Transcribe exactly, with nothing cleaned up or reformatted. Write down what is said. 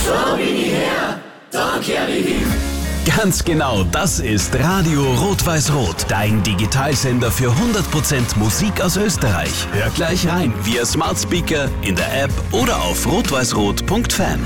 So bin ich her, da kehr ich hin. Ganz genau, das ist Radio Rot-Weiß-Rot, dein Digitalsender für hundert Prozent Musik aus Österreich. Hör gleich rein via Smart Speaker, in der App oder auf rot weiß rot punkt fan.